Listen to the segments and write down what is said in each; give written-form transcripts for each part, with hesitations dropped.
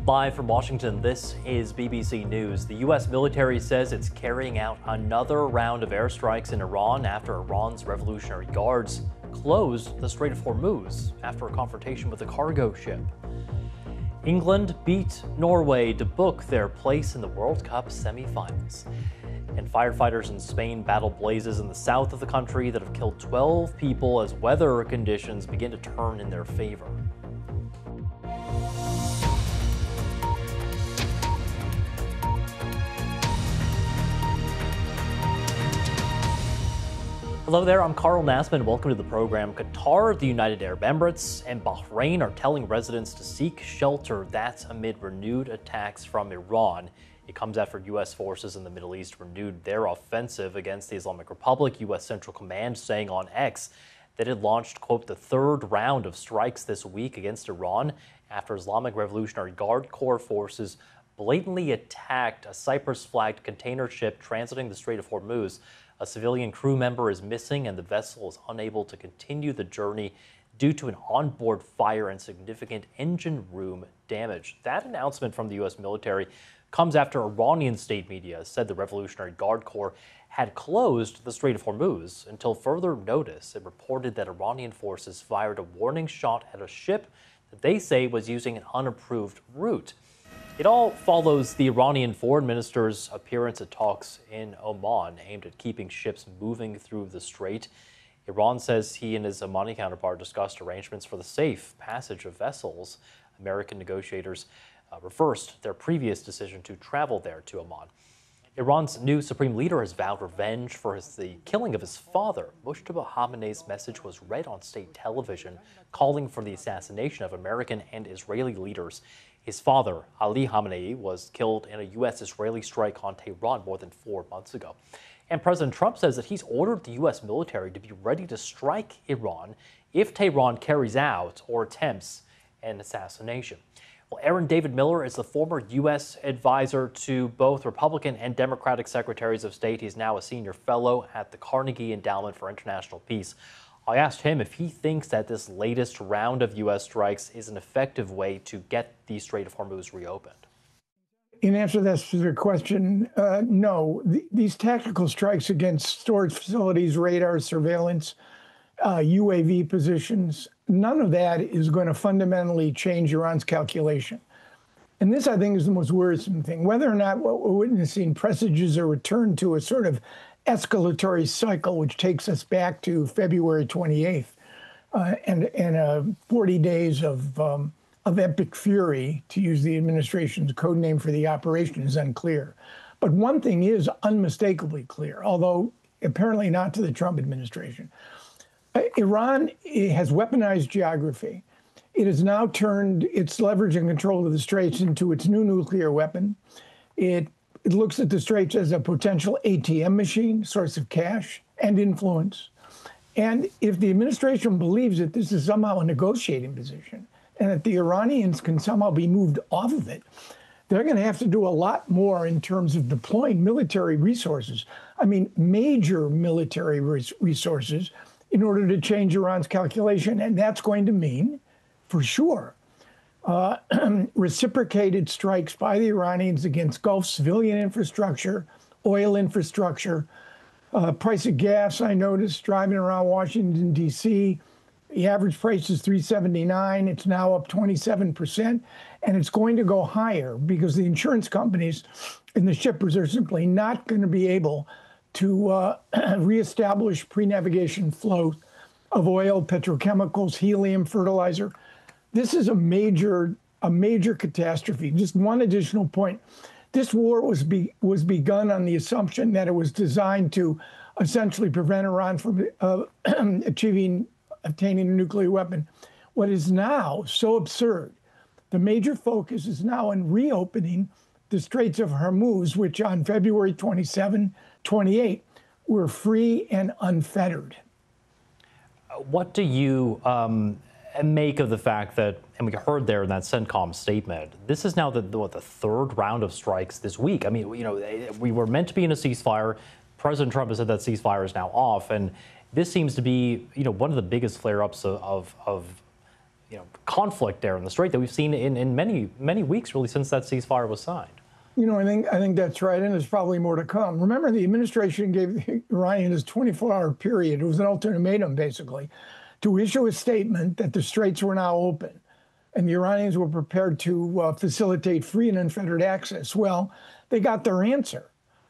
Live from Washington, this is BBC News. The U.S. military says it's carrying out another round of airstrikes in Iran after Iran's Revolutionary Guards closed the Strait of Hormuz after a confrontation with a cargo ship. England beat Norway to book their place in the World Cup semifinals. And firefighters in Spain battle blazes in the south of the country that have killed 12 people as weather conditions begin to turn in their favor. Hello there, I'm Carl Nassman. Welcome to the program. Qatar, the United Arab Emirates, and Bahrain are telling residents to seek shelter. That's amid renewed attacks from Iran. It comes after U.S. forces in the Middle East renewed their offensive against the Islamic Republic. U.S. Central Command saying on X that it launched, quote, the third round of strikes this week against Iran after Islamic Revolutionary Guard Corps forces blatantly attacked a Cyprus-flagged container ship transiting the Strait of Hormuz. A civilian crew member is missing and the vessel is unable to continue the journey due to an onboard fire and significant engine room damage. That announcement from the U.S. military comes after Iranian state media said the Revolutionary Guard Corps had closed the Strait of Hormuz until further notice. It reported that Iranian forces fired a warning shot at a ship that they say was using an unapproved route. It all follows the Iranian foreign minister's appearance at talks in Oman aimed at keeping ships moving through the strait. Iran says he and his Omani counterpart discussed arrangements for the safe passage of vessels. American negotiators reversed their previous decision to travel there to Oman. Iran's new supreme leader has vowed revenge for the killing of his father. Mujtaba Khamenei's message was read on state television, calling for the assassination of American and Israeli leaders. His father, Ali Khamenei, was killed in a U.S.-Israeli strike on Tehran more than 4 months ago. And President Trump says that he's ordered the U.S. military to be ready to strike Iran if Tehran carries out or attempts an assassination. Well, Aaron David Miller is the former U.S. advisor to both Republican and Democratic secretaries of state. He's now a senior fellow at the Carnegie Endowment for International Peace. I asked him if he thinks that this latest round of U.S. strikes is an effective way to get the Strait of Hormuz reopened. In answer to that specific question, no. These tactical strikes against storage facilities, radar, surveillance, UAV positions, none of that is going to fundamentally change Iran's calculation. And this, I think, is the most worrisome thing. Whether or not what we're witnessing presages a return to a sort of escalatory cycle, which takes us back to February 28th, and 40 days of epic fury, to use the administration's code name for the operation, is unclear. But one thing is unmistakably clear, although apparently not to the Trump administration. Iran has weaponized geography. It has now turned its leverage and control of the Straits into its new nuclear weapon. It looks at the Straits as a potential ATM machine, source of cash and influence. And if the administration believes that this is somehow a negotiating position and that the Iranians can somehow be moved off of it, they're going to have to do a lot more in terms of deploying military resources. I mean, major military resources in order to change Iran's calculation. And that's going to mean, for sure, reciprocated strikes by the Iranians against Gulf civilian infrastructure, oil infrastructure, price of gas. I noticed driving around Washington, D.C., the average price is $3.79. It's now up 27%, and it's going to go higher because the insurance companies and the shippers are simply not going to be able to reestablish pre-navigation flow of oil, petrochemicals, helium, fertilizer. This is a major catastrophe. Just one additional point. This war was begun on the assumption that it was designed to essentially prevent Iran from obtaining a nuclear weapon. What is now so absurd, the major focus is now on reopening the Straits of Hormuz, which on February 27, 28 were free and unfettered. What do you make of the fact that, and we heard there in that CENTCOM statement, this is now the third round of strikes this week? I mean, you know, we were meant to be in a ceasefire. President Trump has said that ceasefire is now off, and this seems to be, you know, one of the biggest flare-ups of conflict there in the Strait that we've seen in many weeks, really, since that ceasefire was signed. I think that's right, and there's probably more to come. Remember, the administration gave the Iranians a 24-hour period. It was an ultimatum, basically, to issue a statement that the straits were now open, and the Iranians were prepared to facilitate free and unfettered access. Well, they got their answer.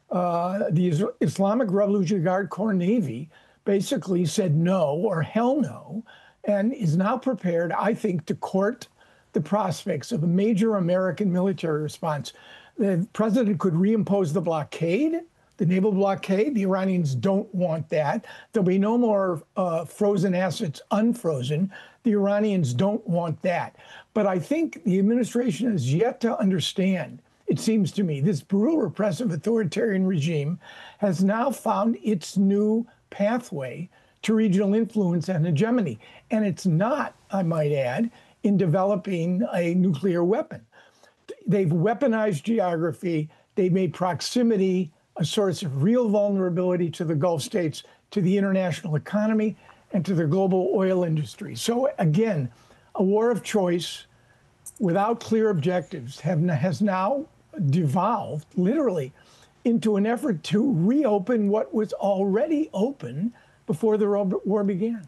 The Islamic Revolutionary Guard Corps Navy basically said no, or hell no, and is now prepared, I think, to court the prospects of a major American military response. The president could reimpose the blockade, the naval blockade. The Iranians don't want that. There'll be no more frozen assets unfrozen. The Iranians don't want that. But I think the administration has yet to understand, it seems to me, this brutal, repressive, authoritarian regime has now found its new pathway to regional influence and hegemony. And it's not, I might add, in developing a nuclear weapon. They've weaponized geography. They've made proximity a source of real vulnerability to the Gulf states, to the international economy, and to the global oil industry. So again, a war of choice without clear objectives has now devolved, literally, into an effort to reopen what was already open before the war began.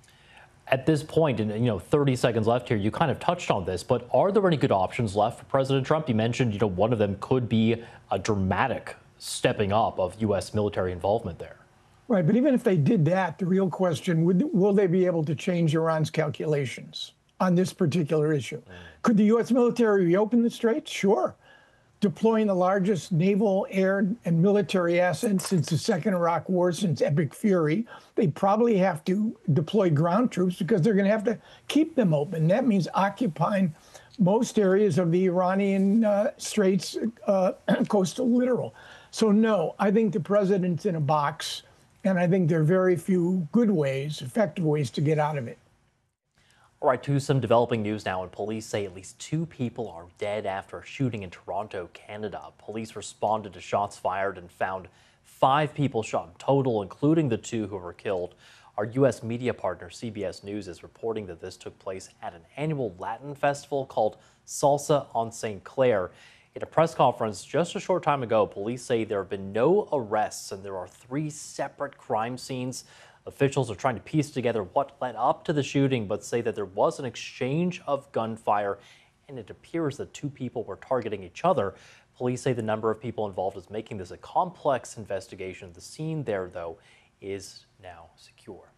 At this point, and 30 seconds left here, you kind of touched on this, but are there any good options left for President Trump? You mentioned, one of them could be a dramatic stepping up of U.S. military involvement there. Right, but even if they did that, the real question, will they be able to change Iran's calculations on this particular issue? Could the U.S. military reopen the straits? Sure. Deploying the largest naval, air, and military assets since the Second Iraq War, since Epic Fury. They probably have to deploy ground troops because they're going to have to keep them open. That means occupying most areas of the Iranian Straits coastal littoral. So no, I think the president's in a box, and I think there are very few good ways, effective ways to get out of it. All right, to some developing news now, and police say at least 2 people are dead after a shooting in Toronto, Canada. Police responded to shots fired and found 5 people shot in total, including the 2 who were killed. Our U.S. media partner, CBS News, is reporting that this took place at an annual Latin festival called Salsa on St. Clair. In a press conference just a short time ago, police say there have been no arrests and there are 3 separate crime scenes. Officials are trying to piece together what led up to the shooting, but say that there was an exchange of gunfire, and it appears that 2 people were targeting each other. Police say the number of people involved is making this a complex investigation. The scene there, though, is now secure.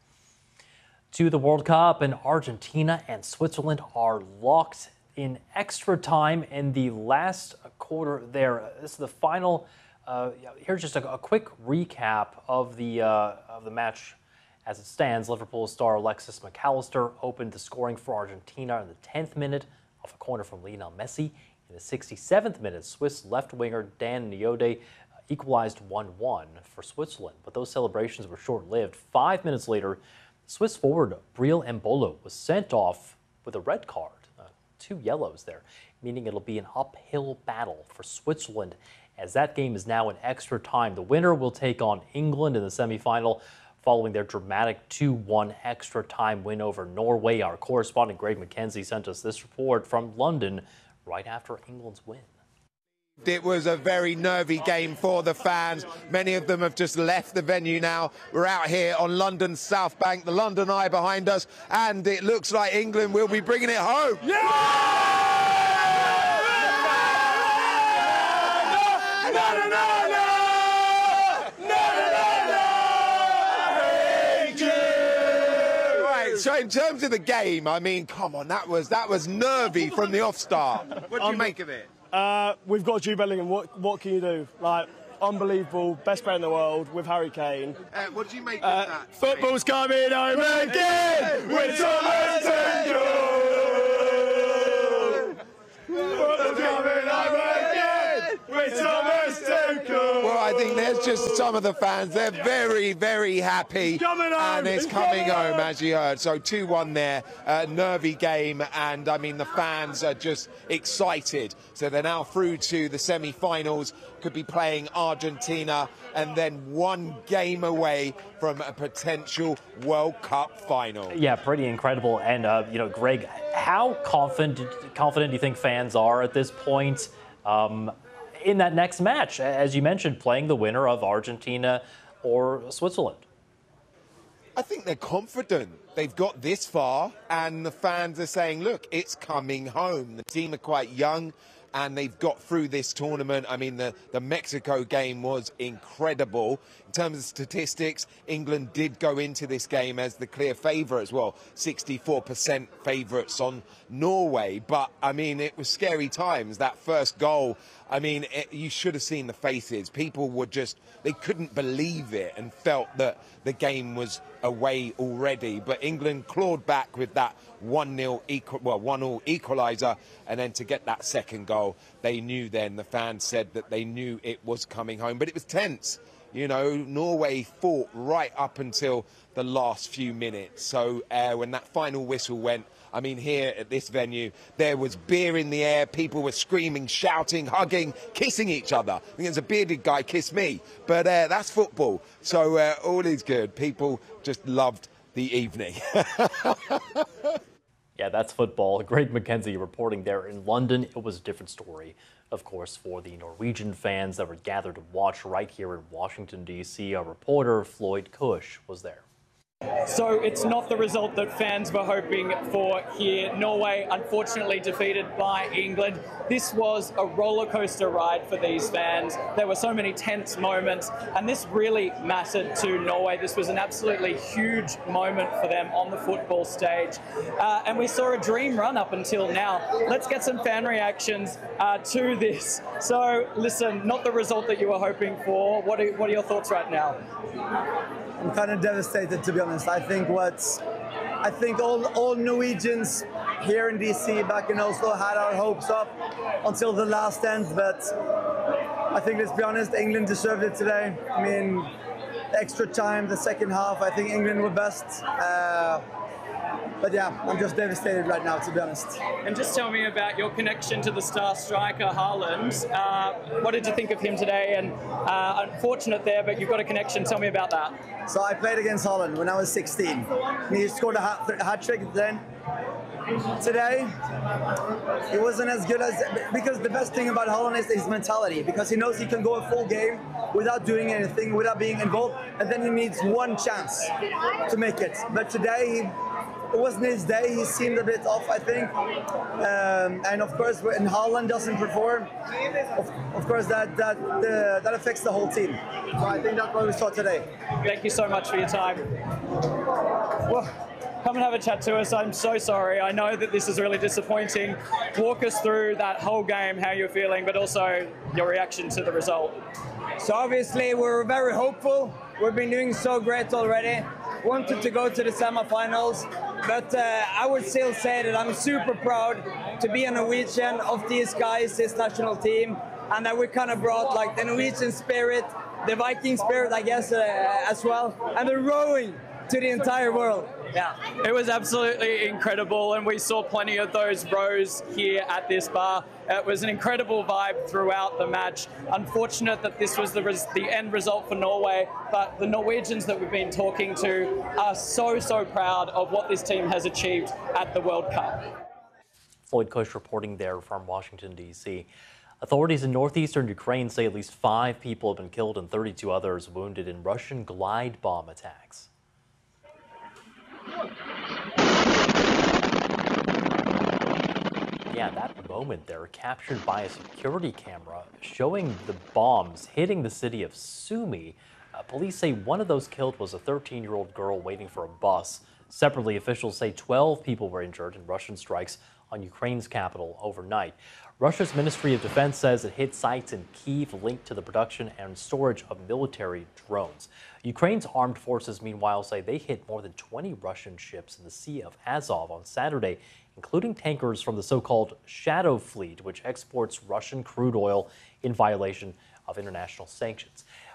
To the World Cup, and Argentina and Switzerland are locked in extra time in the last quarter there. This is the final. Here's just a quick recap of the match. As it stands, Liverpool star Alexis McAllister opened the scoring for Argentina in the 10th minute off a corner from Lionel Messi. In the 67th minute, Swiss left winger Dan Nyode equalized 1-1 for Switzerland. But those celebrations were short-lived. 5 minutes later, Swiss forward Breel Embolo was sent off with a red card. 2 yellows there, meaning it'll be an uphill battle for Switzerland as that game is now in extra time. The winner will take on England in the semifinal, following their dramatic 2-1 extra time win over Norway. Our correspondent Greg McKenzie sent us this report from London right after England's win. It was a very nervy game for the fans. Many of them have just left the venue now. We're out here on London's South Bank, the London Eye behind us, and it looks like England will be bringing it home. Yeah! So in terms of the game, I mean, come on, that was nervy from the off-start. What do you make of it? We've got Jude Bellingham. What can you do? Like, unbelievable, best player in the world with Harry Kane. What do you make of that? Football's coming home again with Thomas Tuchel. Football's coming home again with Thomas Tuchel. Well, I think there's that's just some of the fans. They're very, very happy. And it's coming home, as you heard. So 2-1 there. Nervy game. And, I mean, the fans are just excited. So they're now through to the semi-finals. Could be playing Argentina. And then one game away from a potential World Cup final. Yeah, pretty incredible. And, you know, Greg, how confident do you think fans are at this point in that next match, as you mentioned, playing the winner of Argentina or Switzerland? I think they're confident. They've got this far, and the fans are saying, look, it's coming home. The team are quite young, and they've got through this tournament. I mean, the Mexico game was incredible. In terms of statistics, England did go into this game as the clear favourite as well. 64% favourites on Norway. But, I mean, it was scary times. That first goal, I mean, you should have seen the faces. People were just, they couldn't believe it and felt that the game was away already. But England clawed back with that 1-0 1-1 equaliser, and then to get that second goal, they knew then, the fans said that they knew it was coming home. But it was tense. You know, Norway fought right up until the last few minutes. So when that final whistle went, I mean, here at this venue, there was beer in the air. People were screaming, shouting, hugging, kissing each other. I think there's a bearded guy kissed me. But that's football. So all is good. People just loved the evening. Yeah, that's football. Greg Mackenzie reporting there in London. It was a different story, of course, for the Norwegian fans that were gathered to watch right here in Washington, D.C. Our reporter, Floyd Cush, was there. So it's not the result that fans were hoping for here. Norway, unfortunately, defeated by England. This was a roller coaster ride for these fans. There were so many tense moments, and this really mattered to Norway. This was an absolutely huge moment for them on the football stage. And we saw a dream run up until now. Let's get some fan reactions to this. So, listen, not the result that you were hoping for. What are your thoughts right now? I'm kind of devastated, to be honest. I think all Norwegians here in DC, back in Oslo, had our hopes up until the last end. But I think, let's be honest, England deserved it today. I mean, the extra time, the second half, I think England were best. But yeah, I'm just devastated right now, to be honest. And just tell me about your connection to the star striker, Haaland. What did you think of him today? And unfortunate there, but you've got a connection. Tell me about that. So I played against Haaland when I was 16. He scored a hat-trick then. Today, he wasn't as good as... Because the best thing about Haaland is his mentality. Because he knows he can go a full game without doing anything, without being involved. And then he needs one chance to make it. But today, it wasn't his day. He seemed a bit off, I think. And of course, when Haaland doesn't perform, of course that affects the whole team. So I think that's what we saw today. Thank you so much for your time. Well, come and have a chat to us. I'm so sorry. I know that this is really disappointing. Walk us through that whole game, how you're feeling, but also your reaction to the result. So obviously we're very hopeful. We've been doing so great already. Wanted to go to the semifinals, but I would still say that I'm super proud to be a Norwegian of these guys, this national team, and that we kind of brought like the Norwegian spirit, the Viking spirit, I guess, as well, and the rowing to the entire world. Yeah, it was absolutely incredible, and we saw plenty of those rows here at this bar. It was an incredible vibe throughout the match. Unfortunate that this was the end result for Norway, but the Norwegians that we've been talking to are so proud of what this team has achieved at the World Cup. Floyd Cush reporting there from Washington, D.C. Authorities in northeastern Ukraine say at least 5 people have been killed and 32 others wounded in Russian glide bomb attacks. Yeah, that moment there captured by a security camera showing the bombs hitting the city of Sumy. Police say one of those killed was a 13-year-old girl waiting for a bus. Separately, officials say 12 people were injured in Russian strikes on Ukraine's capital overnight. Russia's Ministry of Defense says it hit sites in Kyiv linked to the production and storage of military drones. Ukraine's armed forces, meanwhile, say they hit more than 20 Russian ships in the Sea of Azov on Saturday, including tankers from the so-called Shadow Fleet, which exports Russian crude oil in violation of international sanctions.